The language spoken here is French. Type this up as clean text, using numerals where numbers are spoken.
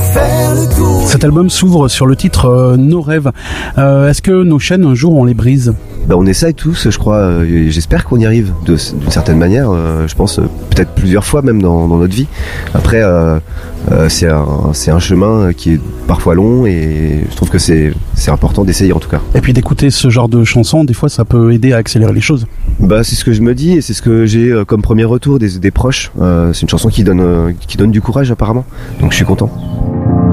faire le tour. Cet album s'ouvre sur le titre Nos rêves. Est-ce que nos chaînes un jour on les brise? On essaye tous, je crois, j'espère qu'on y arrive d'une certaine manière, je pense peut-être plusieurs fois même dans notre vie. Après, c'est un chemin qui est parfois long et je trouve que c'est important d'essayer en tout cas. Et puis d'écouter ce genre de chansons, des fois ça peut aider à accélérer les choses. C'est ce que je me dis et c'est ce que j'ai comme premier retour des proches. C'est une chanson qui donne du courage apparemment, donc je suis content.